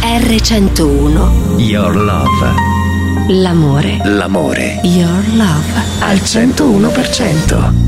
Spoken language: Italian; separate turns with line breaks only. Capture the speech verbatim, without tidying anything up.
erre centouno.
Your Love.
L'amore.
L'amore.
Your Love.
Al centouno per cento.